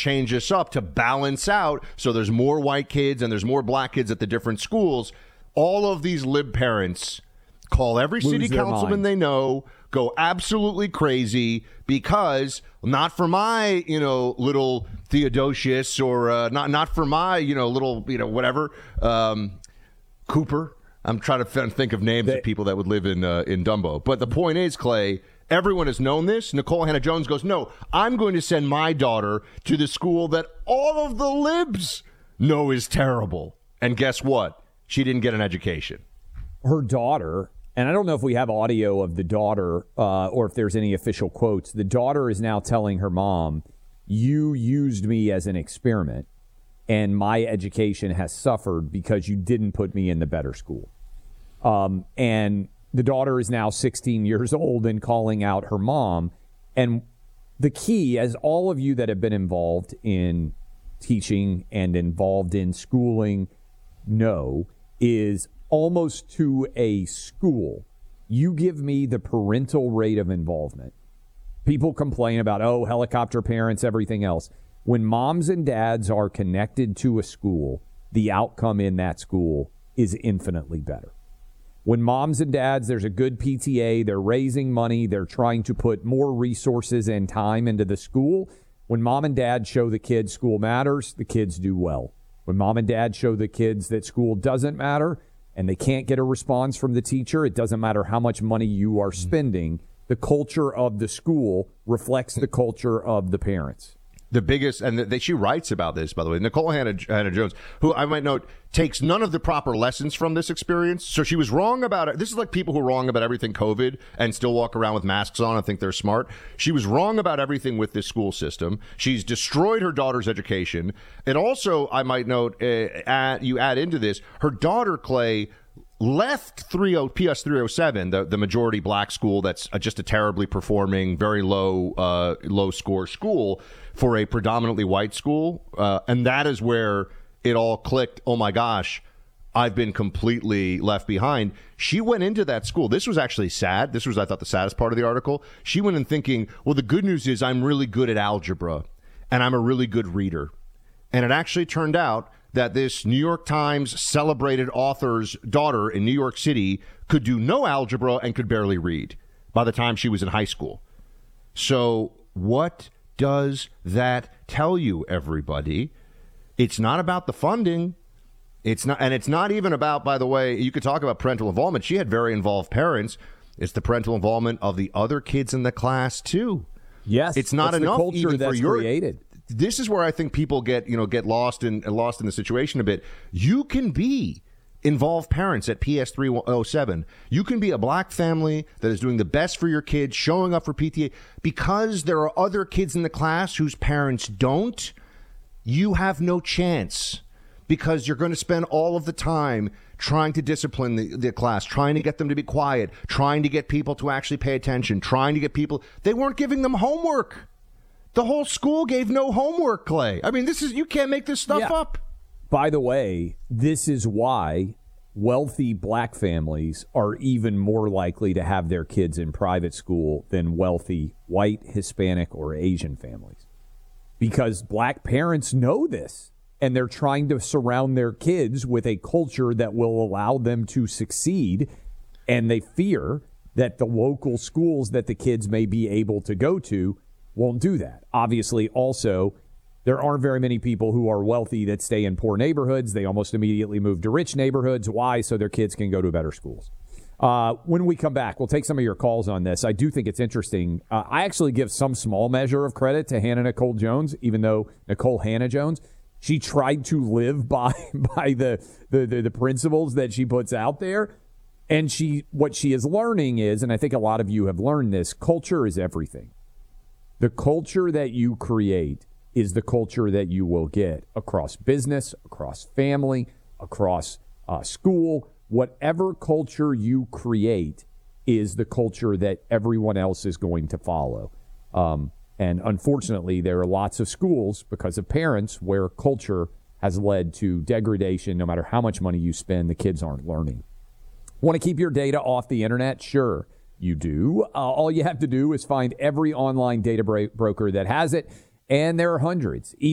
change this up to balance out so there's more white kids and there's more black kids at the different schools. All of these lib parents call every city councilman they know, go absolutely crazy because not for my, little Theodosius or not for my, little, whatever, Cooper. I'm trying to think of names of people that would live in Dumbo. But the point is, Clay, everyone has known this. Nicole Hannah-Jones goes, no, I'm going to send my daughter to the school that all of the libs know is terrible. And guess what? She didn't get an education. Her daughter, and I don't know if we have audio of the daughter or if there's any official quotes. The daughter is now telling her mom, you used me as an experiment, and my education has suffered because you didn't put me in the better school. And the daughter is now 16 years old and calling out her mom. And the key, as all of you that have been involved in teaching and involved in schooling know, is almost to a school, you give me the parental rate of involvement. People complain about, helicopter parents, everything else. When moms and dads are connected to a school, the outcome in that school is infinitely better. When moms and dads, there's a good PTA, they're raising money, they're trying to put more resources and time into the school. When mom and dad show the kids school matters, the kids do well. When mom and dad show the kids that school doesn't matter and they can't get a response from the teacher, it doesn't matter how much money you are spending, the culture of the school reflects the culture of the parents. The biggest, and she writes about this, by the way, Nicole Hannah-Jones, who I might note takes none of the proper lessons from this experience. So she was wrong about it. This is like people who are wrong about everything COVID and still walk around with masks on and think they're smart. She was wrong about everything with this school system. She's destroyed her daughter's education. And also, I might note, you add into this, her daughter, Clay, left PS 307, the majority black school that's just a terribly performing, very low score school, for a predominantly white school. And that is where it all clicked. Oh, my gosh, I've been completely left behind. She went into that school. This was actually sad. This was, I thought, the saddest part of the article. She went in thinking, well, the good news is I'm really good at algebra and I'm a really good reader. And it actually turned out that this New York Times celebrated author's daughter in New York City could do no algebra and could barely read by the time she was in high school. So what does that tell you, everybody? It's not about the funding. It's not even about, by the way, you could talk about parental involvement. She had very involved parents. It's the parental involvement of the other kids in the class, too. Yes. It's not enough the culture even that's for your created. This is where I think people get lost in the situation a bit. You can be involved parents at PS 307. You can be a black family that is doing the best for your kids, showing up for PTA. Because there are other kids in the class whose parents don't, you have no chance, because you're going to spend all of the time trying to discipline the class, trying to get them to be quiet, trying to get people to actually pay attention, trying to get people. They weren't giving them homework. The whole school gave no homework, Clay. I mean, you can't make this stuff up. By the way, this is why wealthy black families are even more likely to have their kids in private school than wealthy white, Hispanic, or Asian families. Because black parents know this, and they're trying to surround their kids with a culture that will allow them to succeed, and they fear that the local schools that the kids may be able to go to won't do that. Obviously, also, there aren't very many people who are wealthy that stay in poor neighborhoods. They almost immediately move to rich neighborhoods. Why? So their kids can go to better schools. When we come back, we'll take some of your calls on this. I do think it's interesting. I actually give some small measure of credit to Hannah Nicole Jones, even though Nicole Hannah Jones, she tried to live by the principles that she puts out there. And what she is learning is, and I think a lot of you have learned this, culture is everything. The culture that you create is the culture that you will get across business, across family, across school. Whatever culture you create is the culture that everyone else is going to follow. And unfortunately, there are lots of schools, because of parents, where culture has led to degradation. No matter how much money you spend, the kids aren't learning. Want to keep your data off the internet? Sure. You do. All you have to do is find every online data broker that has it, and there are hundreds.